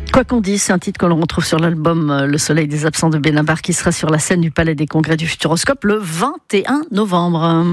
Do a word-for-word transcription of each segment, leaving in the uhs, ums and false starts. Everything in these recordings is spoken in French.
Quoi qu'on dise, c'est un titre que l'on retrouve sur l'album Le Soleil des Absents de Benabar qui sera sur la scène du Palais des Congrès du Futuroscope le vingt et un novembre.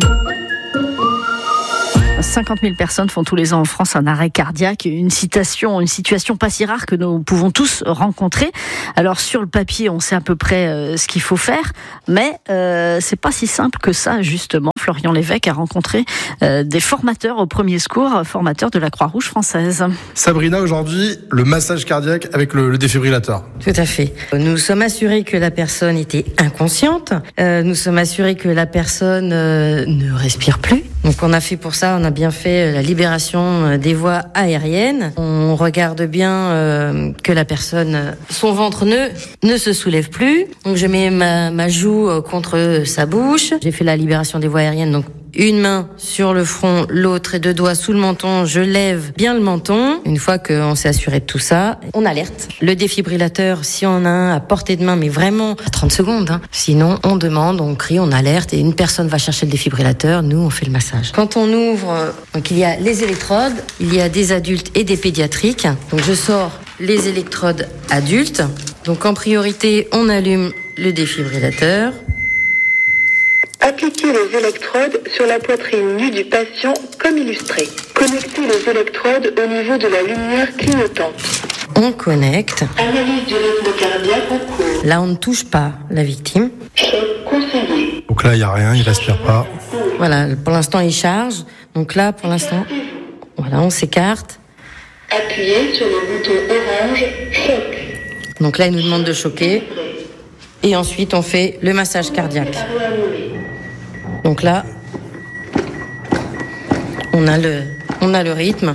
cinquante mille personnes font tous les ans en France un arrêt cardiaque, une situation, une situation pas si rare que nous pouvons tous rencontrer. Alors sur le papier, on sait à peu près euh, ce qu'il faut faire, mais euh, c'est pas si simple que ça justement. Florian Lévesque a rencontré euh, des formateurs au premier secours, formateurs de la Croix-Rouge française. Sabrina, aujourd'hui, le massage cardiaque avec le, le défibrillateur. Tout à fait. Nous sommes assurés que la personne était inconsciente. Euh, nous sommes assurés que la personne euh, ne respire plus. Donc on a fait pour ça, on a bien fait la libération des voies aériennes. On regarde bien euh, que la personne, son ventre ne ne se soulève plus. Donc je mets ma, ma joue contre sa bouche. J'ai fait la libération des voies aériennes. Donc une main sur le front, l'autre et deux doigts sous le menton. Je lève bien le menton. Une fois qu'on s'est assuré de tout ça, on alerte. Le défibrillateur, si on a un à portée de main, mais vraiment à trente secondes. Hein. Sinon, on demande, on crie, on alerte et une personne va chercher le défibrillateur. Nous, on fait le massage. Quand on ouvre, donc il y a les électrodes, il y a des adultes et des pédiatriques. Donc je sors les électrodes adultes. Donc en priorité, on allume le défibrillateur. Appliquez les électrodes sur la poitrine nue du patient comme illustré. Connectez les électrodes au niveau de la lumière clignotante. On connecte. Analyse du rythme cardiaque en cours. Là, on ne touche pas la victime. Choc conseillé. Donc là, il n'y a rien, il respire pas. Voilà, pour l'instant, il charge. Donc là, pour l'instant, voilà, on s'écarte. Appuyez sur le bouton orange choc. Donc là, il nous demande de choquer. Et ensuite, on fait le massage cardiaque. Donc là, on a le, on a le rythme.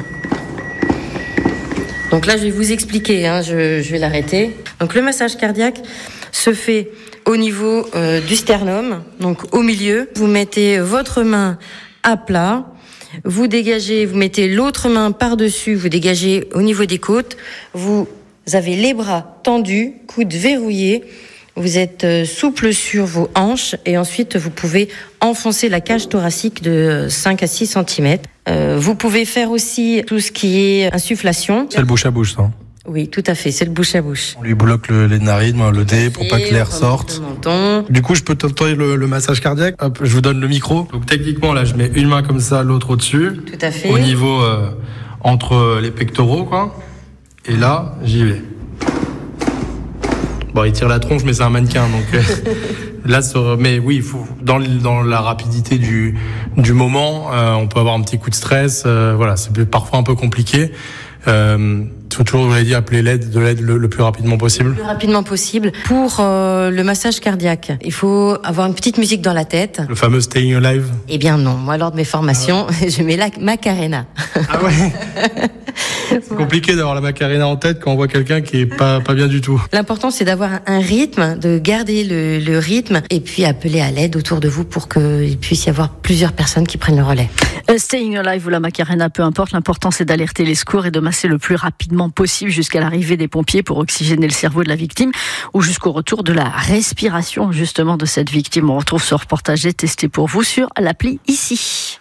Donc là, je vais vous expliquer, hein, je, je vais l'arrêter. Donc le massage cardiaque se fait au niveau euh, du sternum, donc au milieu. Vous mettez votre main à plat, vous dégagez, vous mettez l'autre main par-dessus, vous dégagez au niveau des côtes. Vous avez les bras tendus, coudes verrouillés. Vous êtes souple sur vos hanches et ensuite vous pouvez enfoncer la cage thoracique de cinq à six centimètres. Euh, vous pouvez faire aussi tout ce qui est insufflation. C'est le bouche à bouche, ça. Oui, tout à fait, c'est le bouche à bouche. On lui bloque le, les narines, le nez pour pas que l'air sorte. Menton. Du coup, je peux t'envoyer le, le massage cardiaque. Hop, je vous donne le micro. Donc techniquement, là, je mets une main comme ça, l'autre au-dessus. Tout à fait. Au niveau euh, entre les pectoraux, quoi. Et là, j'y vais. Bon, il tire la tronche, mais c'est un mannequin, donc euh, là, ça, mais oui, il faut dans dans la rapidité du du moment, euh, on peut avoir un petit coup de stress. Euh, voilà, c'est parfois un peu compliqué. Euh, il faut toujours, vous l'avez dit, appeler l'aide, de l'aide le, le plus rapidement possible. Le plus rapidement possible. Pour euh, le massage cardiaque, il faut avoir une petite musique dans la tête. Le fameux Staying Alive. Eh bien non, moi lors de mes formations, ah ouais. je mets la Macarena. Ah ouais. C'est compliqué d'avoir la Macarena en tête quand on voit quelqu'un qui est pas pas bien du tout. L'important, c'est d'avoir un rythme, de garder le, le rythme et puis appeler à l'aide autour de vous pour qu'il puisse y avoir plusieurs personnes qui prennent le relais. Uh, Staying Alive ou la Macarena, peu importe, l'important c'est d'alerter les secours et de masser le plus rapidement possible jusqu'à l'arrivée des pompiers pour oxygéner le cerveau de la victime ou jusqu'au retour de la respiration justement de cette victime. On retrouve ce reportage testé pour vous sur l'appli ici.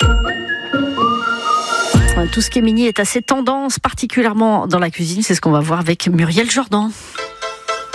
Tout ce qui est mini est assez tendance, particulièrement dans la cuisine. C'est ce qu'on va voir avec Muriel Jordan.